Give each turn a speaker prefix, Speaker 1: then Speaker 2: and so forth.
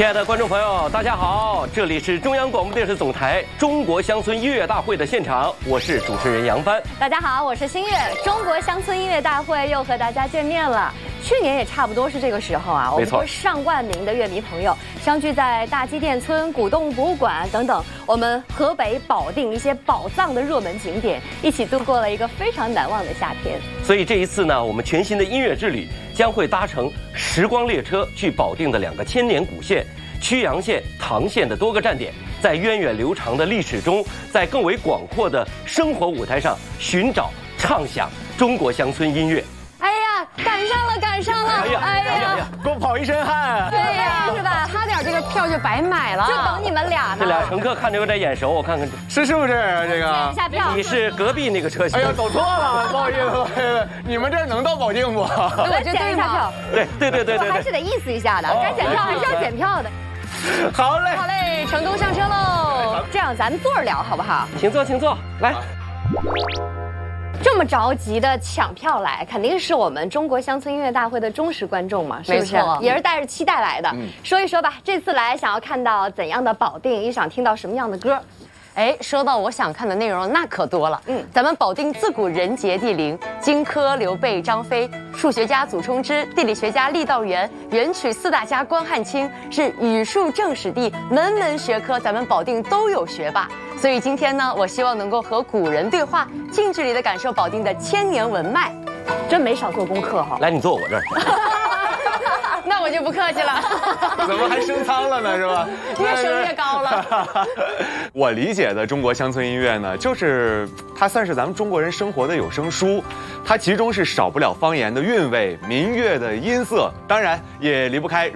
Speaker 1: 亲爱的观众朋友，大家好，这里是中央广播电视总台中国乡村音乐大会的现场，我是主持人杨帆。
Speaker 2: 大家好，我是新月。中国乡村音乐大会又和大家见面了。去年也差不多是这个时候啊，我们和上万名的乐迷朋友相聚在大基甸村、古洞博物馆等等我们河北保定一些宝藏的热门景点，一起度过了一个非常难忘的夏天。
Speaker 1: 所以这一次呢，我们全新的音乐之旅将会搭乘时光列车，去保定的2个千年古县曲阳县、唐县的多个站点，在源远流长的历史中，在更为广阔的生活舞台上寻找、畅想中国乡村音乐。
Speaker 2: 哎呀，赶上了，赶上了！
Speaker 1: 哎呀，给我跑一身汗！
Speaker 2: 对呀，是吧？
Speaker 3: 差点这个票就白买了，
Speaker 2: 就等你们俩呢。
Speaker 1: 这俩乘客看着有点眼熟，我看看
Speaker 4: 是不是这个？
Speaker 2: 检一下票。
Speaker 1: 你是隔壁那个车型。
Speaker 4: 哎呀，走错了，不好意思，不好意思，你们这儿能到保定不？
Speaker 2: 我检一下票。
Speaker 1: 对，
Speaker 2: 我还是得意思一下的，该检票还是要检票的。
Speaker 4: 好嘞，
Speaker 2: 好嘞，成功上车喽！这样咱们坐着聊好不好？
Speaker 1: 请坐，来。
Speaker 2: 这么着急的抢票来，肯定是我们中国乡村音乐大会的忠实观众嘛，是不是？也是带着期待来的。说一说吧，这次来想要看到怎样的保定，也想听到什么样的歌？
Speaker 3: 哎，说到我想看的内容，那可多了。咱们保定自古人杰地灵，荆轲、刘备、张飞，数学家祖冲之，地理学家郦道元，元曲4大家关汉卿，是语数政史地，门门学科咱们保定都有学霸。所以今天呢，我希望能够和古人对话，近距离的感受保定的千年文脉。
Speaker 2: 真没少做功课哈。
Speaker 1: 来，你坐我这儿。
Speaker 3: 那我就不客气了。
Speaker 4: 怎么还升舱了呢？是吧？
Speaker 3: 越升越高了。
Speaker 4: 我理解的中国乡村音乐呢，就是它算是咱们中国人生活的有声书，它其中是少不了方言的韵味、民乐的音色，当然也离不开